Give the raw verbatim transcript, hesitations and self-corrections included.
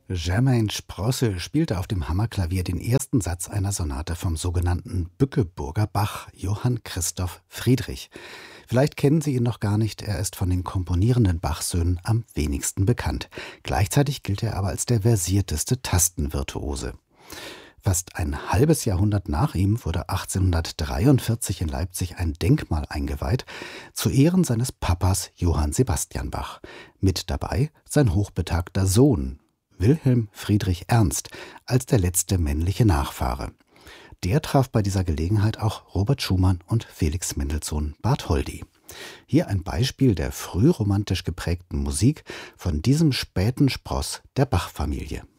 Germain Sprosse spielte auf dem Hammerklavier den ersten Satz einer Sonate vom sogenannten Bückeburger Bach, Johann Christoph Friedrich. Vielleicht kennen Sie ihn noch gar nicht, er ist von den komponierenden Bach-Söhnen am wenigsten bekannt. Gleichzeitig gilt er aber als der versierteste Tastenvirtuose. Fast ein halbes Jahrhundert nach ihm wurde achtzehnhundertdreiundvierzig in Leipzig ein Denkmal eingeweiht, zu Ehren seines Papas Johann Sebastian Bach. Mit dabei sein hochbetagter Sohn, Wilhelm Friedrich Ernst, als der letzte männliche Nachfahre. Der traf bei dieser Gelegenheit auch Robert Schumann und Felix Mendelssohn Bartholdy. Hier ein Beispiel der frühromantisch geprägten Musik von diesem späten Spross der Bach-Familie.